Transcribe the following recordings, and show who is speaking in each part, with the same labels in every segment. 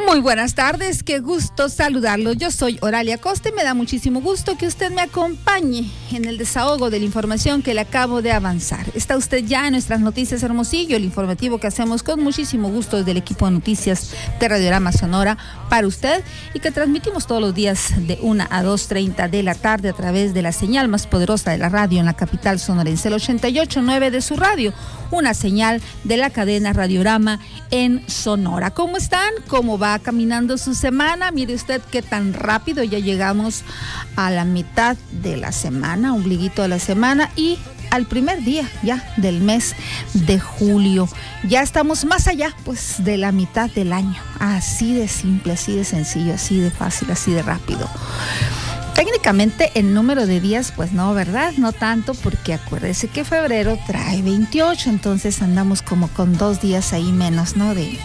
Speaker 1: Muy buenas tardes, qué gusto saludarlo. Yo soy Oralia Costa y me da muchísimo gusto que usted me acompañe en el desahogo de la información que le acabo de avanzar. Está usted ya en nuestras noticias Hermosillo, el informativo que hacemos con muchísimo gusto desde el equipo de noticias de Radiorama Sonora para usted y que transmitimos todos los días de 1 a 2:30 de la tarde a través de la señal más poderosa de la radio en la capital sonorense, el 88.9 de su radio, una señal de la cadena Radiorama en Sonora. ¿Cómo están? ¿Cómo va caminando su semana? Mire usted qué tan rápido ya llegamos a la mitad de la semana, ombliguito de la semana y al primer día ya del mes de julio. Ya estamos más allá pues de la mitad del año. Así de simple, así de sencillo, así de fácil, así de rápido. Técnicamente el número de días, pues no, ¿verdad? No tanto, porque acuérdese que febrero trae 28, entonces andamos como con 2 días ahí menos, ¿no? De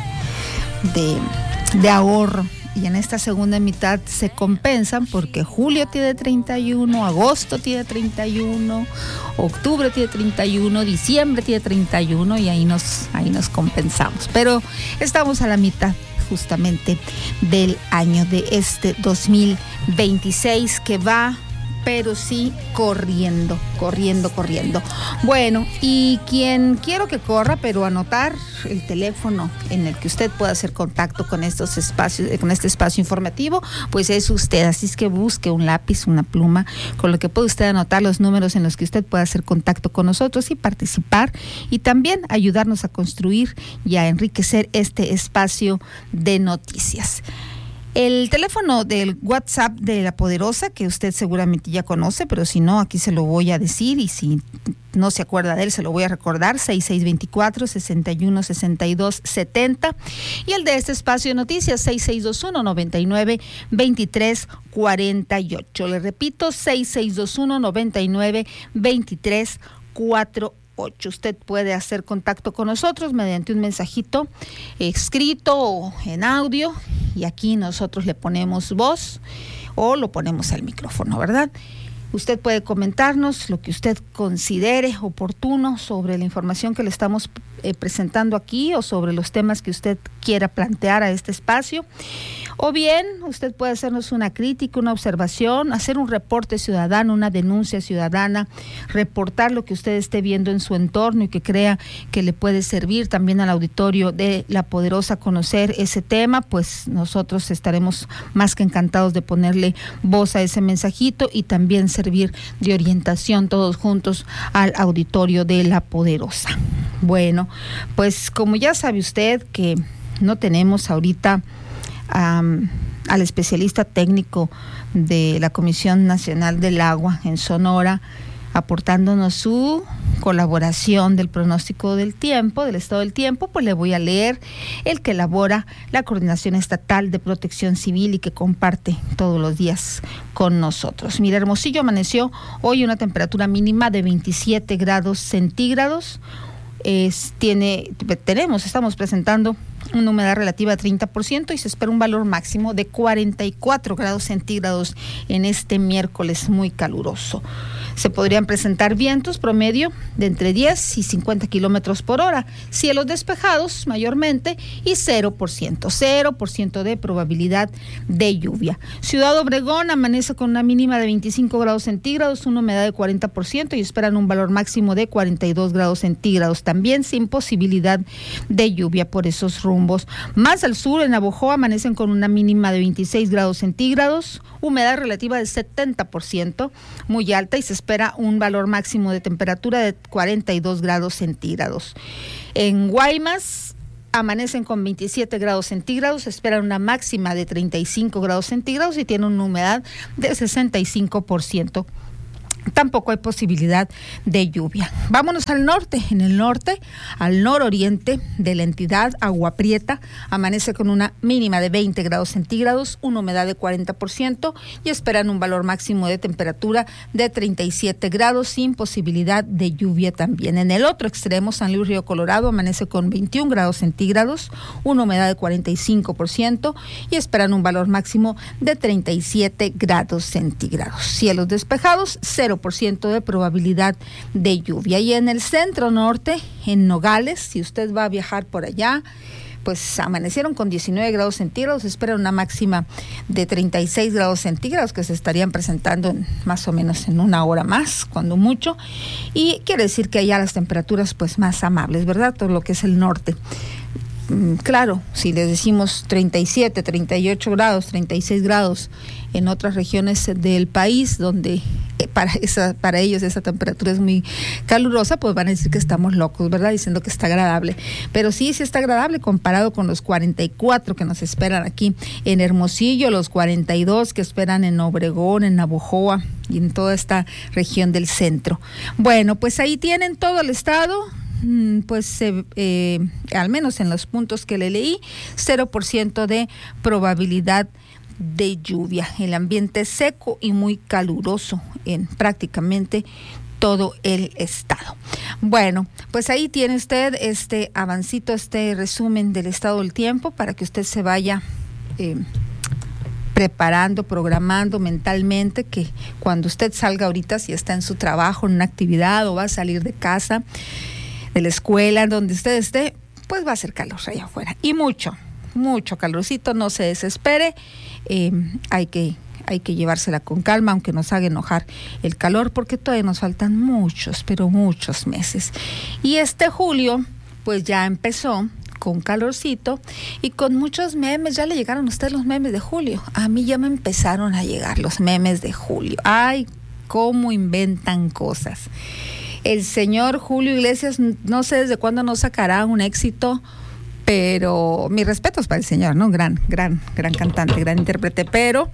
Speaker 1: ahorro. Y en esta segunda mitad se compensan porque julio tiene 31, agosto tiene 31, octubre tiene 31, diciembre tiene 31 y ahí nos compensamos. Pero estamos a la mitad justamente del año de este 2026 que va, pero sí corriendo. Bueno, y quien quiero que corra, pero anotar el teléfono en el que usted pueda hacer contacto con estos espacios, con este espacio informativo, pues es usted. Así es que busque un lápiz, una pluma, con lo que puede usted anotar los números en los que usted pueda hacer contacto con nosotros y participar y también ayudarnos a construir y a enriquecer este espacio de noticias. El teléfono del WhatsApp de La Poderosa, que usted seguramente ya conoce, pero si no, aquí se lo voy a decir y si no se acuerda de él, se lo voy a recordar, 6624-616270 y el de este espacio de noticias, 6621-992348. Le repito, 6621-992348. Usted puede hacer contacto con nosotros mediante un mensajito escrito o en audio y aquí nosotros le ponemos voz o lo ponemos al micrófono, ¿verdad? Usted puede comentarnos lo que usted considere oportuno sobre la información que le estamos presentando aquí o sobre los temas que usted quiera plantear a este espacio. O bien, usted puede hacernos una crítica, una observación, hacer un reporte ciudadano, una denuncia ciudadana, reportar lo que usted esté viendo en su entorno y que crea que le puede servir también al auditorio de La Poderosa conocer ese tema, pues nosotros estaremos más que encantados de ponerle voz a ese mensajito y también servir de orientación todos juntos al auditorio de La Poderosa. Bueno, pues como ya sabe usted que no tenemos ahorita al especialista técnico de la Comisión Nacional del Agua en Sonora, aportándonos su colaboración del pronóstico del tiempo, del estado del tiempo, pues le voy a leer el que elabora la Coordinación Estatal de Protección Civil y que comparte todos los días con nosotros. Mira, Hermosillo amaneció hoy una temperatura mínima de 27 grados centígrados. Estamos presentando una humedad relativa de 30% y se espera un valor máximo de 44 grados centígrados en este miércoles muy caluroso. Se podrían presentar vientos promedio de entre 10 y 50 kilómetros por hora, cielos despejados mayormente y 0% de probabilidad de lluvia. Ciudad Obregón amanece con una mínima de 25 grados centígrados, una humedad de 40% y esperan un valor máximo de 42 grados centígrados, también sin posibilidad de lluvia por esos rumbos. Más al sur, en Navojoa, amanecen con una mínima de 26 grados centígrados, humedad relativa del 70%, muy alta y se espera un valor máximo de temperatura de 42 grados centígrados. En Guaymas amanecen con 27 grados centígrados, esperan una máxima de 35 grados centígrados y tienen una humedad del 65%. Tampoco hay posibilidad de lluvia. Vámonos al norte. En el norte, al nororiente de la entidad, Agua Prieta amanece con una mínima de 20 grados centígrados, una humedad de 40% y esperan un valor máximo de temperatura de 37 grados sin posibilidad de lluvia también. En el otro extremo, San Luis Río Colorado amanece con 21 grados centígrados, una humedad de 45% y esperan un valor máximo de 37 grados centígrados. Cielos despejados, 0% de probabilidad de lluvia. Y en el centro norte, en Nogales, si usted va a viajar por allá, pues amanecieron con 19 grados centígrados, espera una máxima de 36 grados centígrados que se estarían presentando más o menos en una hora más, cuando mucho, y quiere decir que allá las temperaturas pues más amables, ¿verdad? Todo lo que es el norte. Claro, si les decimos 37, 38 grados, 36 grados en otras regiones del país donde para ellos esa temperatura es muy calurosa, pues van a decir que estamos locos, ¿verdad? Diciendo que está agradable. Pero sí está agradable comparado con los 44 que nos esperan aquí en Hermosillo, los 42 que esperan en Obregón, en Navojoa y en toda esta región del centro. Bueno, pues ahí tienen todo el estado. Pues al menos en los puntos que le leí, 0% de probabilidad de lluvia. El ambiente seco y muy caluroso en prácticamente todo el estado. Bueno, pues ahí tiene usted este avancito, este resumen del estado del tiempo para que usted se vaya preparando, programando mentalmente que cuando usted salga ahorita, si está en su trabajo, en una actividad o va a salir de casa, de la escuela, donde usted esté, pues va a hacer calor allá afuera. Y mucho calorcito, no se desespere. Hay que llevársela con calma, aunque nos haga enojar el calor, porque todavía nos faltan muchos, pero muchos meses. Y este julio, pues ya empezó con calorcito y con muchos memes. ¿Ya le llegaron a usted los memes de julio? A mí ya me empezaron a llegar los memes de julio. Ay, cómo inventan cosas. El señor Julio Iglesias, no sé desde cuándo no sacará un éxito, pero mis respetos para el señor, ¿no? Gran cantante, gran intérprete, pero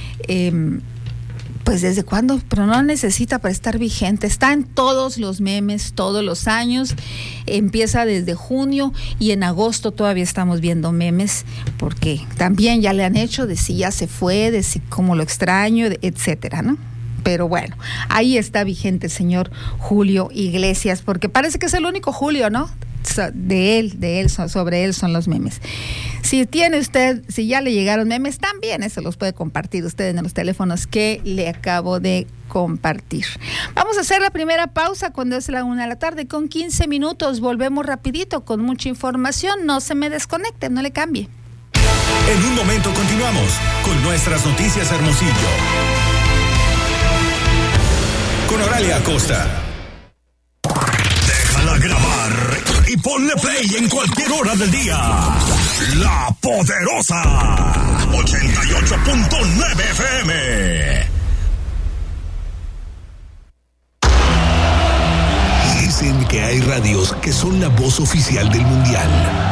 Speaker 1: pues desde cuándo, pero no necesita para estar vigente. Está en todos los memes, todos los años, empieza desde junio y en agosto todavía estamos viendo memes, porque también ya le han hecho de si ya se fue, de si cómo lo extraño, etcétera, ¿no? Pero bueno, ahí está vigente el señor Julio Iglesias, porque parece que es el único Julio, ¿no? Sobre él son los memes. Si tiene usted, si ya le llegaron memes, también eso los puede compartir usted en los teléfonos que le acabo de compartir. Vamos a hacer la primera pausa cuando es la 1:15 p.m. Volvemos rapidito con mucha información. No se me desconecte, no le cambie.
Speaker 2: En un momento continuamos con nuestras noticias Hermosillo. Con Oralia Acosta. Déjala grabar y ponle play en cualquier hora del día. La Poderosa 88.9 FM. Dicen que hay radios que son la voz oficial del Mundial.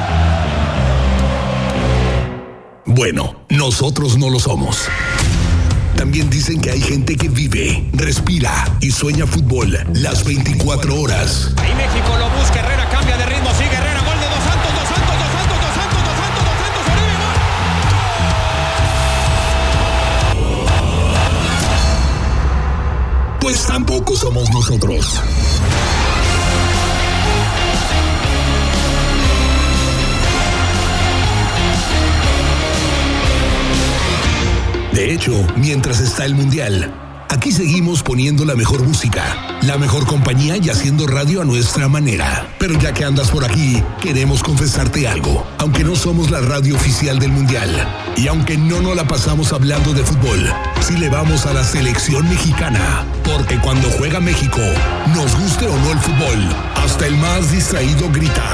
Speaker 2: Bueno, nosotros no lo somos. También dicen que hay gente que vive, respira y sueña fútbol las 24 horas.
Speaker 3: Ahí México lo busca, Herrera cambia de ritmo, sigue Herrera, gol de Dos Santos, Oribe,
Speaker 2: Pues tampoco somos nosotros. De hecho, mientras está el Mundial, aquí seguimos poniendo la mejor música, la mejor compañía y haciendo radio a nuestra manera. Pero ya que andas por aquí, queremos confesarte algo. Aunque no somos la radio oficial del Mundial, y aunque no nos la pasamos hablando de fútbol, sí le vamos a la selección mexicana. Porque cuando juega México, nos guste o no el fútbol, hasta el más distraído grita: